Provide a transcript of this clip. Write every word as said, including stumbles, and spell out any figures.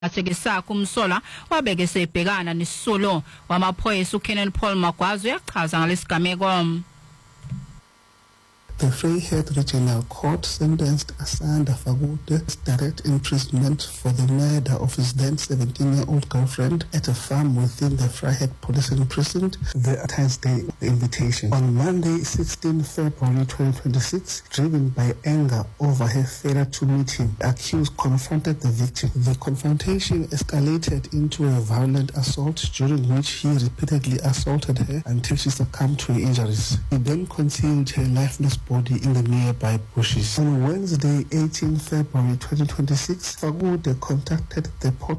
athekisa kumsola wabeke sebhekana nesisulo wamaphoyisa uKenan Paul Magwazi uyachaza ngalesigameko. The Vryheid Regional Court sentenced Asanda Fagude's direct imprisonment for the murder of his then seventeen-year-old girlfriend at a farm within the Vryheid Policing Precinct. The Thursday invitation. On Monday, sixteenth February twenty twenty-six, driven by anger over her failure to meet him, the accused confronted the victim. The confrontation escalated into a violent assault, during which he repeatedly assaulted her until she succumbed to her injuries. He then concealed her lifeless body in the nearby bushes. On Wednesday, eighteenth February twenty twenty-six, Fagude contacted the Port